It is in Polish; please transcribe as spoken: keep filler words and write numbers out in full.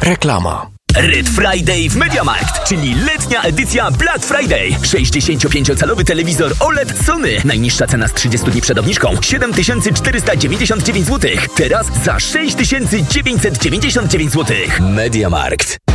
Reklama. Red Friday w MediaMarkt, czyli letnia edycja Black Friday. sześćdziesięciopięciocalowy telewizor O L E D Sony. Najniższa cena z trzydziestu dni przed obniżką siedem tysięcy czterysta dziewięćdziesiąt dziewięć złotych. Teraz za sześć tysięcy dziewięćset dziewięćdziesiąt dziewięć złotych. MediaMarkt.